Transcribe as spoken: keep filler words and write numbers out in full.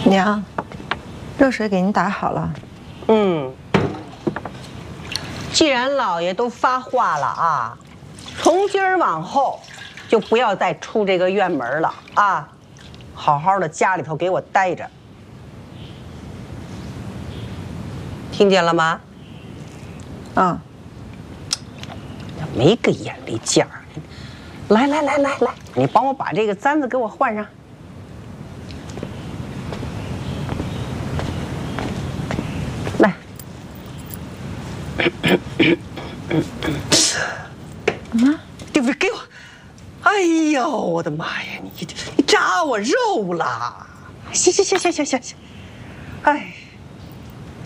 娘，热水给您打好了。 嗯，既然老爷都发话了啊，从今儿往后就不要再出这个院门了啊，好好的家里头给我待着，听见了吗？ 啊， 没个眼力劲儿。来来来来来，你帮我把这个簪子给我换上。来。 妈， 对不对？给我！哎呦，我的妈呀！你你扎我肉了！行行行行行行行，哎。